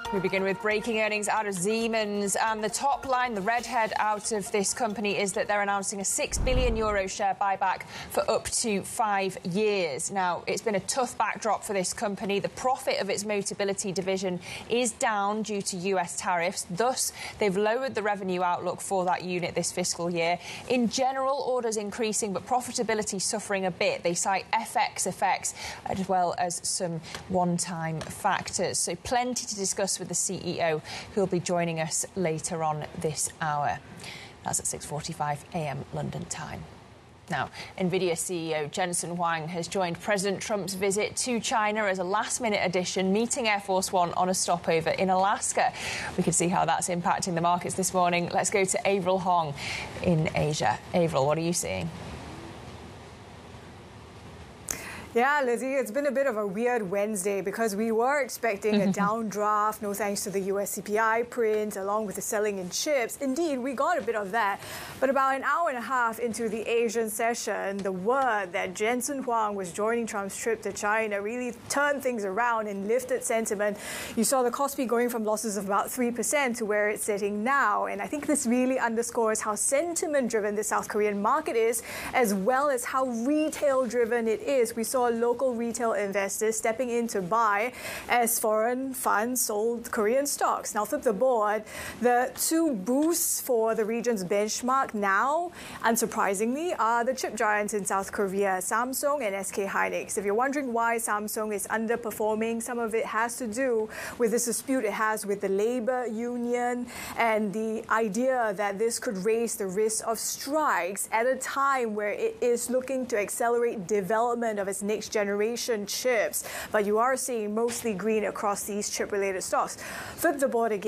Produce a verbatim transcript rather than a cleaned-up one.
We begin with breaking earnings out of Siemens, and the top line, the redhead out of this company, is that they're announcing a six billion euro share buyback for up to five years. Now, it's been a tough backdrop for this company. The profit of its Motability division is down due to U S tariffs. Thus, they've lowered the revenue outlook for that unit this fiscal year. In general, orders increasing, but profitability suffering a bit. They cite F X effects as well as some one-time factors. So plenty to discuss with the C E O, who will be joining us later on this hour. That's at six forty-five a m London time. Now, NVIDIA C E O Jensen Huang has joined President Trump's visit to China as a last-minute addition, meeting Air Force One on a stopover in Alaska. We can see how that's impacting the markets this morning. Let's go to Avril Hong in Asia. Avril, what are you seeing? Yeah, Lizzie, it's been a bit of a weird Wednesday because we were expecting a downdraft, no thanks to the U S C P I print, along with the selling in chips. Indeed, we got a bit of that. But about an hour and a half into the Asian session, the word that Jensen Huang was joining Trump's trip to China really turned things around and lifted sentiment. You saw the Kospi going from losses of about three percent to where it's sitting now. And I think this really underscores how sentiment-driven the South Korean market is, as well as how retail-driven it is. We saw local retail investors stepping in to buy as foreign funds sold Korean stocks. Now, flip the board. The two boosts for the region's benchmark now, unsurprisingly, are the chip giants in South Korea, Samsung and S K Hynix. If you're wondering why Samsung is underperforming, some of it has to do with this dispute it has with the labor union and the idea that this could raise the risk of strikes at a time where it is looking to accelerate development of its next generation chips. But you are seeing mostly green across these chip-related stocks. Flip the board again.